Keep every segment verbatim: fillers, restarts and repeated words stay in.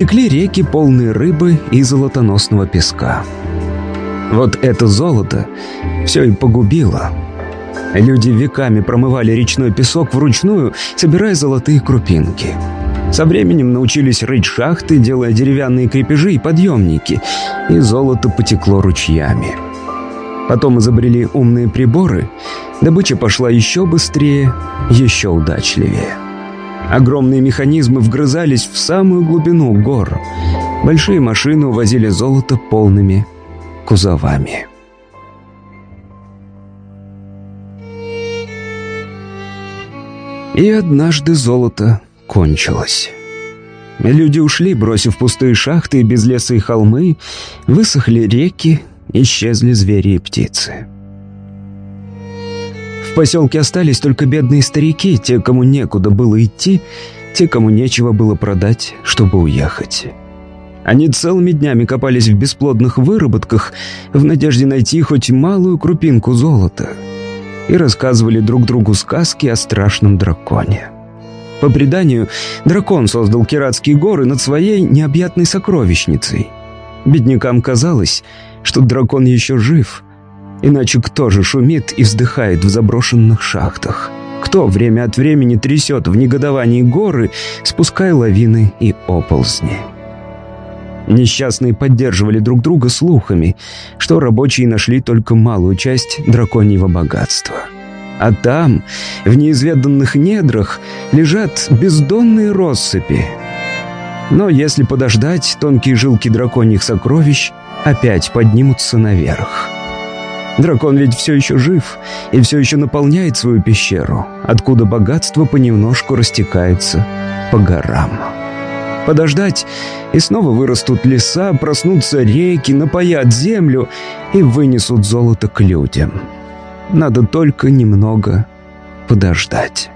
текли реки, полные рыбы и золотоносного песка. Вот это золото все и погубило. Люди веками промывали речной песок вручную, собирая золотые крупинки. Со временем научились рыть шахты, делая деревянные крепежи и подъемники, и золото потекло ручьями. Потом изобрели умные приборы, добыча пошла еще быстрее, еще удачливее. Огромные механизмы вгрызались в самую глубину гор. Большие машины увозили золото полными кузовами. И однажды золото кончилось. Люди ушли, бросив пустые шахты и безлесые холмы, высохли реки, исчезли звери и птицы. В поселке остались только бедные старики, те, кому некуда было идти, те, кому нечего было продать, чтобы уехать. Они целыми днями копались в бесплодных выработках в надежде найти хоть малую крупинку золота и рассказывали друг другу сказки о страшном драконе. По преданию, дракон создал Киратские горы над своей необъятной сокровищницей. Беднякам казалось, что дракон еще жив, иначе кто же шумит и вздыхает в заброшенных шахтах? Кто время от времени трясет в негодовании горы, спуская лавины и оползни? Несчастные поддерживали друг друга слухами, что рабочие нашли только малую часть драконьего богатства. А там, в неизведанных недрах, лежат бездонные россыпи. Но если подождать, тонкие жилки драконьих сокровищ опять поднимутся наверх. Дракон ведь все еще жив и все еще наполняет свою пещеру, откуда богатство понемножку растекается по горам. Подождать, и снова вырастут леса, проснутся реки, напоят землю и вынесут золото к людям. Надо только немного подождать.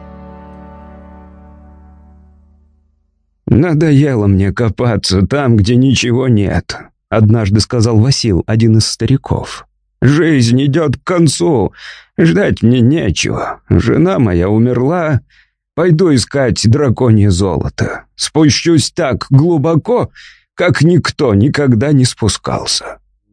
«Надоело мне копаться там, где ничего нет», — однажды сказал Васил, один из стариков. «Жизнь идет к концу, ждать мне нечего. Жена моя умерла. Пойду искать драконье золото. Спущусь так глубоко, как никто никогда не спускался».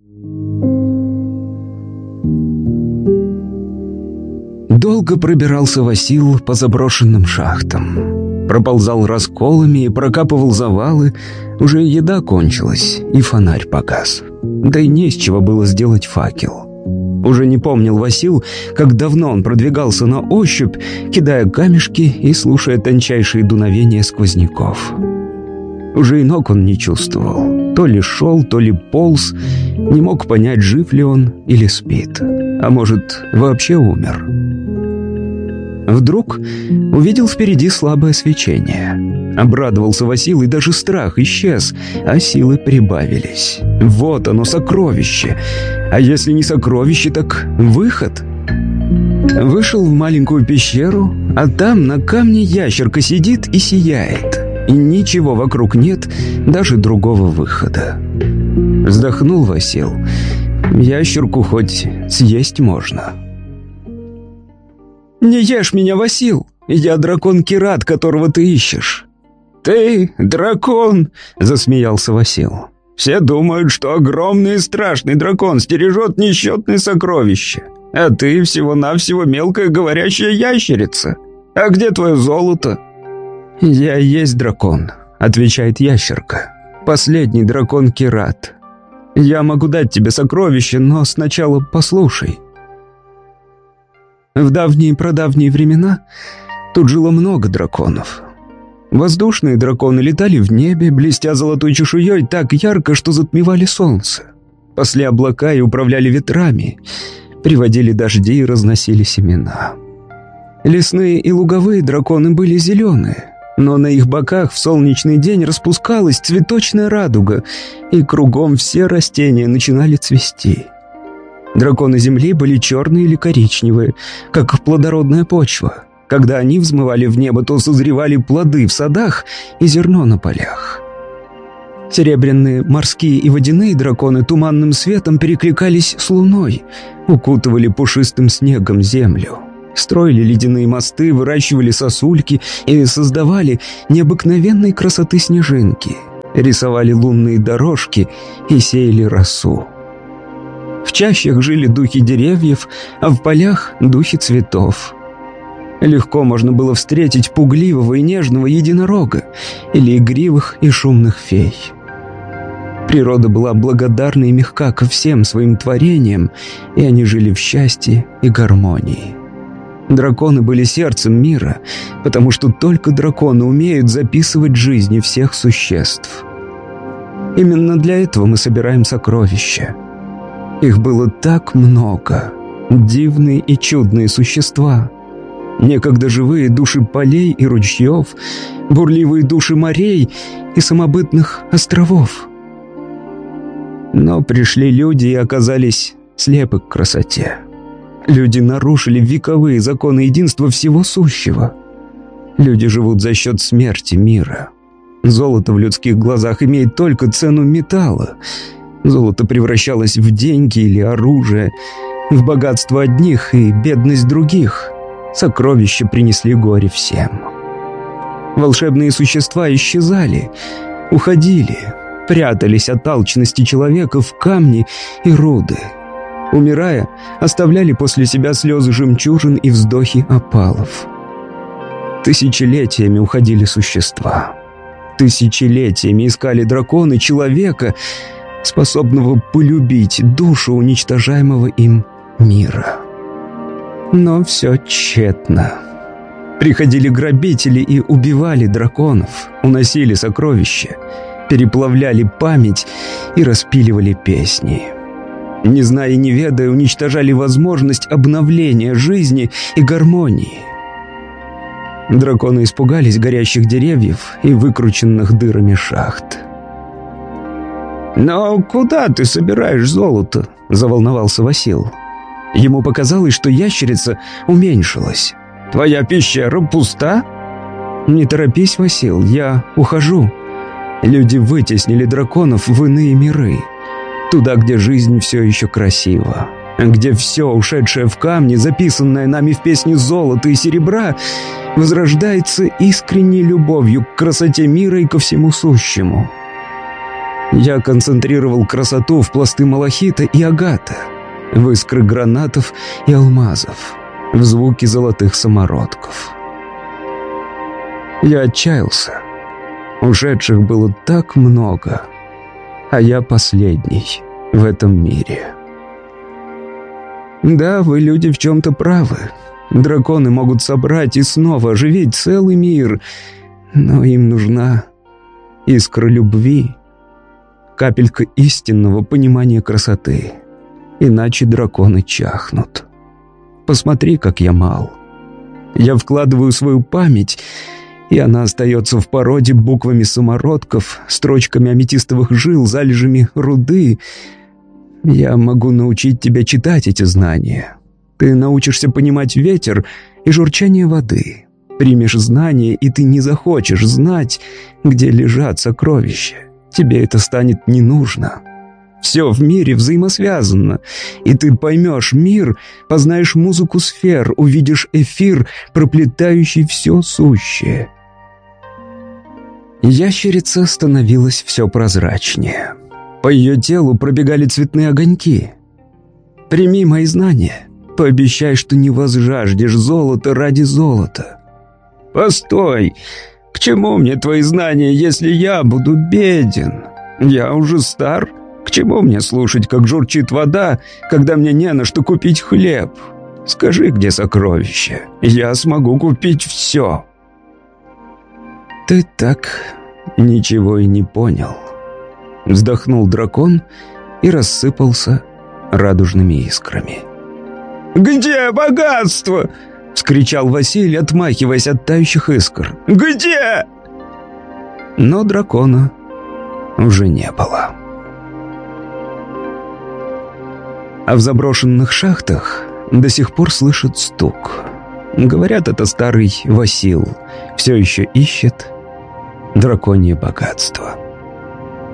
Долго пробирался Васил по заброшенным шахтам. Проползал расколами и прокапывал завалы. Уже еда кончилась, и фонарь погас. Да и не из чего было сделать факел. Уже не помнил Васил, как давно он продвигался на ощупь, кидая камешки и слушая тончайшие дуновения сквозняков. Уже и ног он не чувствовал. То ли шел, то ли полз. Не мог понять, жив ли он или спит. А может, вообще умер. Вдруг увидел впереди слабое свечение. Обрадовался Васил, и даже страх исчез, а силы прибавились. Вот оно, сокровище. А если не сокровище, так выход. Вышел в маленькую пещеру, а там на камне ящерка сидит и сияет. И ничего вокруг нет, даже другого выхода. Вздохнул Васил. Ящерку хоть съесть можно. «Не ешь меня, Васил! Я дракон Кират, которого ты ищешь». «Ты дракон?» — засмеялся Васил. «Все думают, что огромный и страшный дракон стережет несчетные сокровища, а ты всего-навсего мелкая говорящая ящерица. А где твое золото?» «Я есть дракон», — отвечает ящерка. «Последний дракон Кират. Я могу дать тебе сокровище, но сначала послушай». В давние-продавние времена тут жило много драконов. Воздушные драконы летали в небе, блестя золотой чешуей так ярко, что затмевали солнце. Пасли облака и управляли ветрами, приводили дожди и разносили семена. Лесные и луговые драконы были зеленые, но на их боках в солнечный день распускалась цветочная радуга, и кругом все растения начинали цвести. Драконы земли были черные или коричневые, как плодородная почва. Когда они взмывали в небо, то созревали плоды в садах и зерно на полях. Серебряные, морские и водяные драконы туманным светом перекликались с луной, укутывали пушистым снегом землю, строили ледяные мосты, выращивали сосульки и создавали необыкновенной красоты снежинки. рисовали лунные дорожки и сеяли росу. В чащах жили духи деревьев, а в полях — духи цветов. Легко можно было встретить пугливого и нежного единорога или игривых и шумных фей. Природа была благодарна и мягка ко всем своим творениям, и они жили в счастье и гармонии. Драконы были сердцем мира, потому что только драконы умеют записывать жизни всех существ. Именно для этого мы собираем сокровища. Их было так много, дивные и чудные существа. Некогда живые души полей и ручьев, бурливые души морей и самобытных островов. Но пришли люди и оказались слепы к красоте. Люди нарушили вековые законы единства всего сущего. Люди живут за счет смерти мира. Золото в людских глазах имеет только цену металла. Золото превращалось в деньги или оружие, в богатство одних и бедность других. Сокровища принесли горе всем. Волшебные существа исчезали, уходили, прятались от алчности человека в камни и руды. Умирая, оставляли после себя слезы жемчужин и вздохи опалов. Тысячелетиями уходили существа. Тысячелетиями искали драконы человека, способного полюбить душу уничтожаемого им мира. Но все тщетно. Приходили грабители и убивали драконов, уносили сокровища, переплавляли память и распиливали песни. Не зная и не ведая, уничтожали возможность обновления жизни и гармонии. Драконы испугались горящих деревьев и выкрученных дырами шахт. «Но куда ты собираешь золото?» — заволновался Васил. Ему показалось, что ящерица уменьшилась. «Твоя пещера пуста?» «Не торопись, Васил, я ухожу. Люди вытеснили драконов в иные миры. Туда, где жизнь все еще красива. Где все, ушедшее в камни, записанное нами в песне золота и серебра, возрождается искренней любовью к красоте мира и ко всему сущему. Я концентрировал красоту в пласты малахита и агата, в искры гранатов и алмазов, в звуки золотых самородков. Я отчаялся. Ушедших было так много, а я последний в этом мире. Да, вы, люди, в чем-то правы. Драконы могут собрать и снова оживить целый мир, но им нужна искра любви, капелька истинного понимания красоты. Иначе драконы чахнут. Посмотри, как я мал. Я вкладываю свою память, и она остается в породе буквами самородков, строчками аметистовых жил, залежами руды. Я могу научить тебя читать эти знания. Ты научишься понимать ветер и журчание воды. Примешь знания, и ты не захочешь знать, где лежат сокровища. Тебе это станет не нужно. Все в мире взаимосвязано, и ты поймешь мир, познаешь музыку сфер, увидишь эфир, проплетающий все сущее. Ящерица становилась все прозрачнее. По ее телу пробегали цветные огоньки. Прими мои знания. Пообещай, что не возжаждешь золота ради золота. Постой! К чему мне твои знания, если я буду беден? Я уже стар. К чему мне слушать, как журчит вода, когда мне не на что купить хлеб? Скажи, где сокровище? Я смогу купить все. Ты так ничего и не понял. Вздохнул дракон и рассыпался радужными искрами. «Где богатство?» — вскричал Василий, отмахиваясь от тающих искр. «Где?» Но дракона уже не было. А в заброшенных шахтах до сих пор слышат стук. Говорят, это старый Васил все еще ищет драконье богатство.